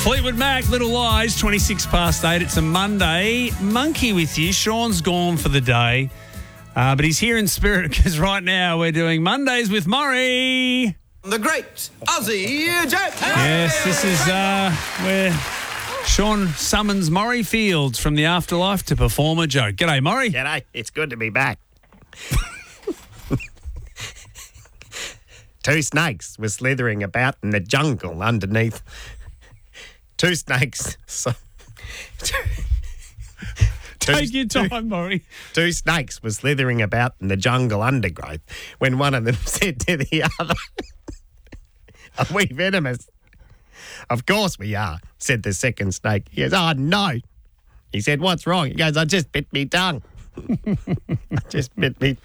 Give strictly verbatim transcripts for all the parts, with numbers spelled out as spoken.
Fleetwood Mac, Little Lies, twenty-six past eight. It's a Monday. Monkey with you. Sean's gone for the day, uh, but he's here in spirit because right now we're doing Mondays with Maury. The great Aussie Joe. Yes, this is uh, where Sean summons Maury Fields from the afterlife to perform a joke. G'day, Maury. G'day. It's good to be back. Two snakes were slithering about in the jungle underneath. Two snakes. So, two, Take your time, two, Maury. Two snakes were slithering about in the jungle undergrowth when one of them said to the other, "Are we venomous?" "Of course we are," said the second snake. He goes, "Oh, no." He said, "What's wrong?" He goes, "I just bit me tongue." I just bit me.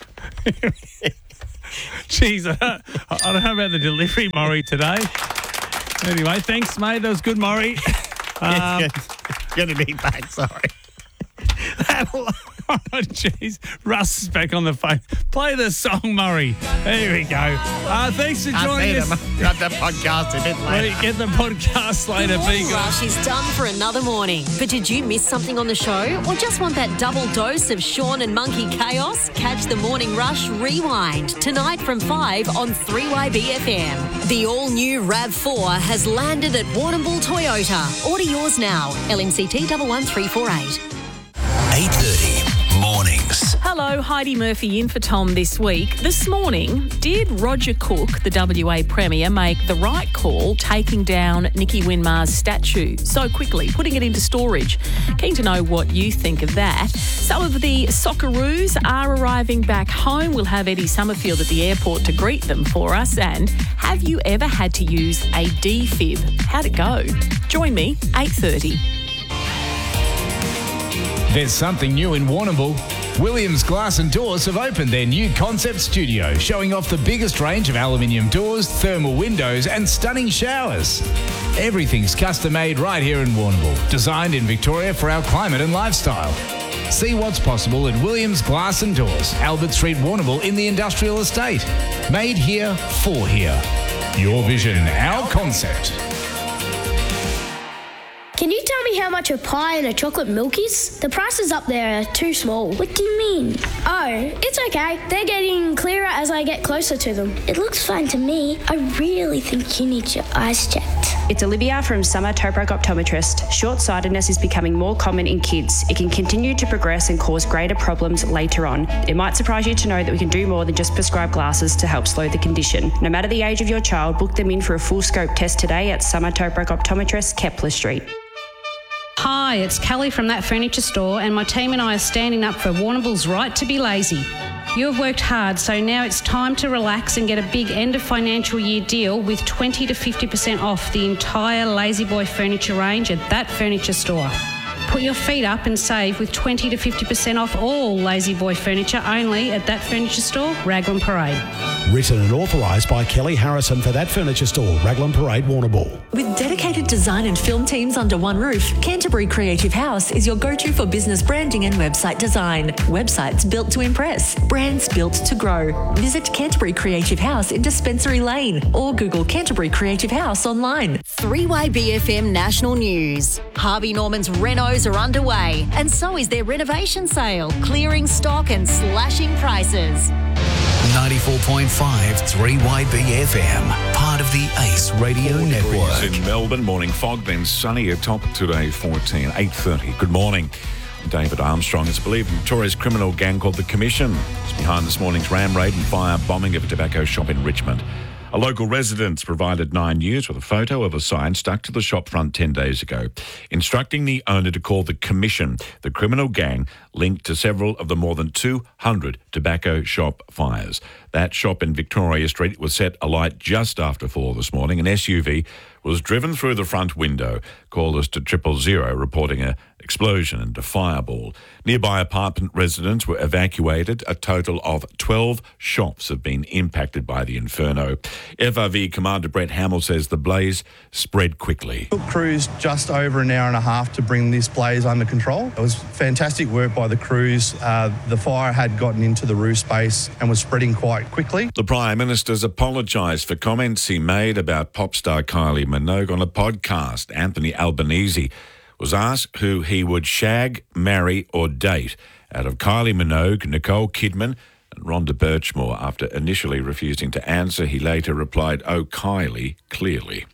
Jeez, I, I don't know about the delivery, Maury, today. Anyway, thanks, mate. That was good, Maury. Um, it's good to be back, sorry. Oh, jeez. Russ is back on the phone. Play the song, Murray. There we go. Uh, thanks for joining us. Got the podcast a bit later. Get the podcast later. The Rush is done for another morning. But did you miss something on the show? Or just want that double dose of Sean and Monkey chaos? Catch the Morning Rush Rewind tonight from five on three Y B F M. The all-new RAV four has landed at Warrnambool Toyota. Order yours now. L M C T one one three four eight. eight thirty mornings. Hello, Heidi Murphy in for Tom this week. This morning, did Roger Cook, the W A Premier, make the right call taking down Nicky Winmar's statue so quickly, putting it into storage? Keen to know what you think of that. Some of the Socceroos are arriving back home. We'll have Eddie Summerfield at the airport to greet them for us. And have you ever had to use a defib? How'd it go? Join me, eight thirty. There's something new in Warrnambool. Williams Glass and Doors have opened their new concept studio, showing off the biggest range of aluminium doors, thermal windows and stunning showers. Everything's custom made right here in Warrnambool, designed in Victoria for our climate and lifestyle. See what's possible at Williams Glass and Doors, Albert Street, Warrnambool in the Industrial Estate. Made here for here. Your vision, our concept. Can you tell me how much a pie and a chocolate milk is? The prices up there are too small. What do you mean? Oh, it's okay. They're getting clearer as I get closer to them. It looks fine to me. I really think you need your eyes checked. It's Olivia from Summer Tobruk Optometrist. Short-sightedness is becoming more common in kids. It can continue to progress and cause greater problems later on. It might surprise you to know that we can do more than just prescribe glasses to help slow the condition. No matter the age of your child, book them in for a full scope test today at Summer Tobruk Optometrist, Kepler Street. Hi, it's Kelly from That Furniture Store, and my team and I are standing up for Warrnambool's right to be lazy. You have worked hard, so now it's time to relax and get a big end of financial year deal with twenty to fifty percent off the entire Lazy Boy furniture range at That Furniture Store. Put your feet up and save with twenty to fifty percent off all Lazy Boy furniture only at That Furniture Store, Raglan Parade. Written and authorised by Kelly Harrison for That Furniture Store, Raglan Parade, Warrnambool. With dedicated design and film teams under one roof, Canterbury Creative House is your go-to for business branding and website design. Websites built to impress, brands built to grow. Visit Canterbury Creative House in Dispensary Lane or Google Canterbury Creative House online. three Y B F M National News. Harvey Norman's renos are underway, and so is their renovation sale, clearing stock and slashing prices. ninety-four point five three Y B F M, part of the Ace Radio Network. In Melbourne, morning fog, then sunny atop today, fourteen, eight thirty. Good morning. I'm David Armstrong. It's believed Victoria's criminal gang called the Commission is behind this morning's ram raid and fire bombing of a tobacco shop in Richmond. A local resident provided Nine News with a photo of a sign stuck to the shop front ten days ago, instructing the owner to call the Commission, the criminal gang linked to several of the more than two hundred tobacco shop fires. That shop in Victoria Street was set alight just after four this morning. An S U V was driven through the front window. Callers to triple zero reporting a explosion and a fireball. Nearby apartment residents were evacuated. A total of twelve shops have been impacted by the inferno. F R V Commander Brett Hamill says the blaze spread quickly. It took crews just over an hour and a half to bring this blaze under control. It was fantastic work by the crews. Uh, the fire had gotten into the roof space and was spreading quite quickly. The Prime Minister's apologised for comments he made about pop star Kylie Minogue on a podcast. Anthony Albanese was asked who he would shag, marry or date out of Kylie Minogue, Nicole Kidman and Rhonda Birchmore. After initially refusing to answer, he later replied, "Oh, Kylie, clearly."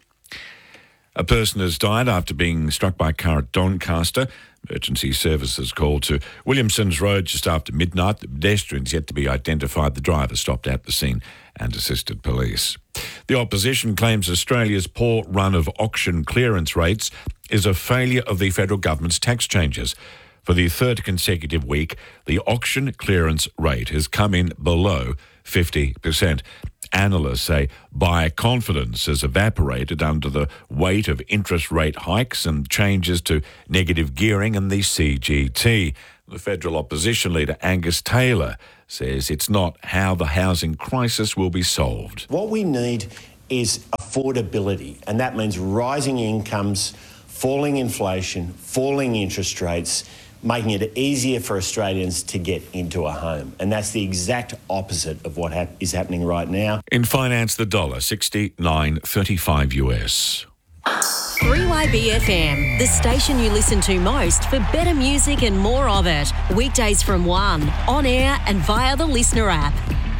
A person has died after being struck by a car at Doncaster. Emergency services called to Williamson's Road just after midnight. The pedestrian is yet to be identified. The driver stopped at the scene and assisted police. The opposition claims Australia's poor run of auction clearance rates is a failure of the federal government's tax changes. For the third consecutive week, the auction clearance rate has come in below fifty percent. Analysts say buyer confidence has evaporated under the weight of interest rate hikes and changes to negative gearing and the C G T. The federal opposition leader Angus Taylor says it's not how the housing crisis will be solved. What we need is affordability, and that means rising incomes, falling inflation, falling interest rates, making it easier for Australians to get into a home. And that's the exact opposite of what ha- is happening right now. In finance, the dollar, sixty-nine thirty-five U S. three Y B F M, the station you listen to most for better music and more of it. Weekdays from one, on air and via the Listener app.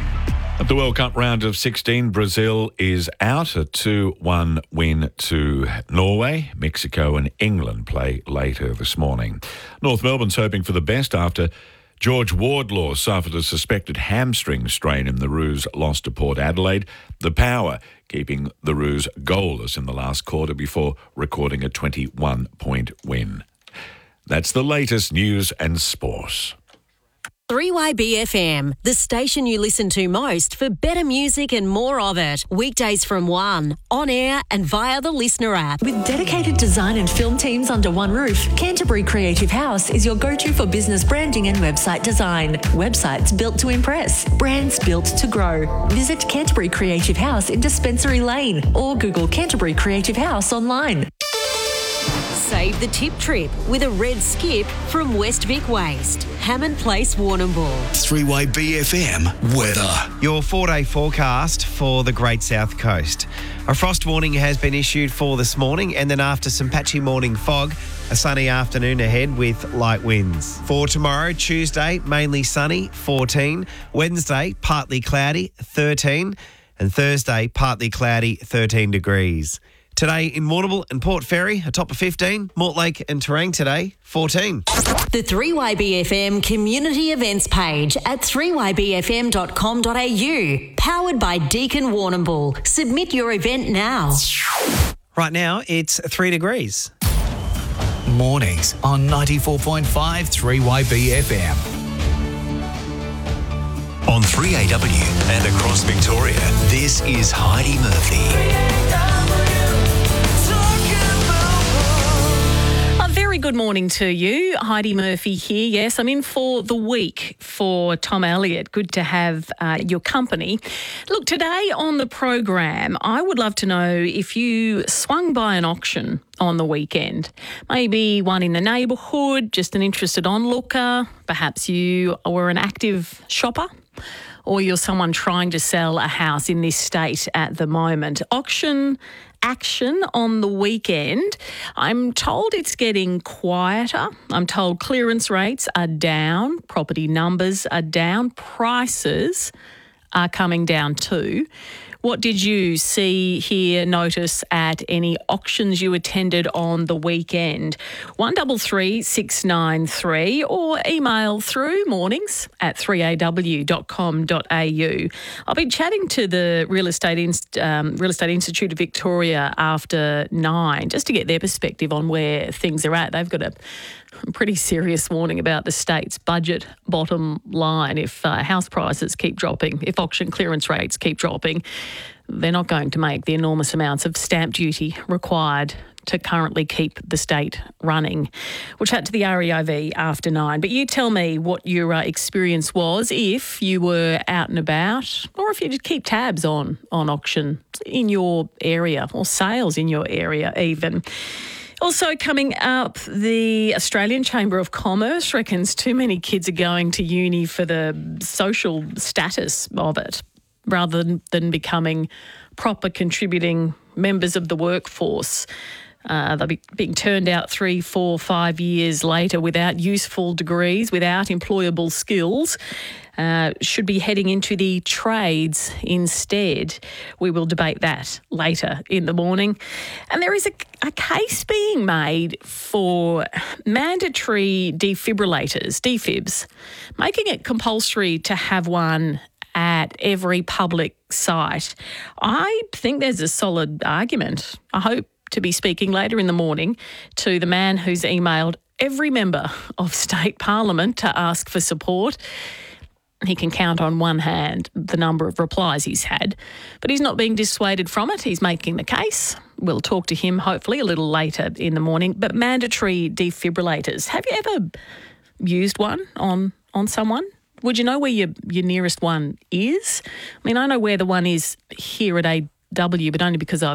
At the World Cup round of sixteen, Brazil is out. A two one win to Norway. Mexico and England play later this morning. North Melbourne's hoping for the best after George Wardlaw suffered a suspected hamstring strain in the Roos loss to Port Adelaide. The Power keeping the Roos goalless in the last quarter before recording a twenty-one point win. That's the latest news and sport. three Y B F M, the station you listen to most for better music and more of it. Weekdays from one, on air and via the Listener app. With dedicated design and film teams under one roof, Canterbury Creative House is your go-to for business branding and website design. Websites built to impress, brands built to grow. Visit Canterbury Creative House in Dispensary Lane or Google Canterbury Creative House online. Save the tip trip with a red skip from West Vic Waste. Hammond Place, Warrnambool. three Y B F M weather. Your four-day forecast for the Great South Coast. A frost warning has been issued for this morning, and then after some patchy morning fog, a sunny afternoon ahead with light winds. For tomorrow, Tuesday, mainly sunny, fourteen. Wednesday, partly cloudy, thirteen. And Thursday, partly cloudy, thirteen degrees. Today in Warrnambool and Port Fairy, a top of fifteen. Mortlake and Terang today, fourteen. The three Y B F M community events page at three y b f m dot com dot a u. Powered by Deakin Warrnambool. Submit your event now. Right now, it's three degrees. Mornings on ninety-four point five three Y B F M. On three A W and across Victoria, this is Heidi Murphy. Very good morning to you. Heidi Murphy here. Yes, I'm in for the week for Tom Elliott. Good to have uh, your company. Look, today on the program, I would love to know if you swung by an auction on the weekend. Maybe one in the neighbourhood, just an interested onlooker. Perhaps you were an active shopper, or you're someone trying to sell a house in this state at the moment. Auction action on the weekend. I'm told it's getting quieter. I'm told clearance rates are down, property numbers are down, prices are coming down too. What did you see, hear, notice at any auctions you attended on the weekend? one three three six nine three or email through mornings at three a w dot com dot a u. I'll be chatting to the Real Estate Inst- um, Real Estate Institute of Victoria after nine just to get their perspective on where things are at. They've got a pretty serious warning about the state's budget bottom line. If uh, house prices keep dropping, if auction clearance rates keep dropping, they're not going to make the enormous amounts of stamp duty required to currently keep the state running. We'll chat to the R E I V after nine. But you tell me what your uh, experience was if you were out and about, or if you just keep tabs on, on auction in your area or sales in your area even. Also coming up, the Australian Chamber of Commerce reckons too many kids are going to uni for the social status of it rather than, than becoming proper contributing members of the workforce. Uh, they'll be being turned out three, four, five years later without useful degrees, without employable skills. Uh, should be heading into the trades instead. We will debate that later in the morning. And there is a, a case being made for mandatory defibrillators, defibs, making it compulsory to have one at every public site. I think there's a solid argument. I hope to be speaking later in the morning to the man who's emailed every member of State Parliament to ask for support. He can count on one hand the number of replies he's had, but he's not being dissuaded from it. He's making the case. We'll talk to him hopefully a little later in the morning. But mandatory defibrillators, have you ever used one on, on someone? Would you know where your, your nearest one is? I mean, I know where the one is here at A W, but only because I've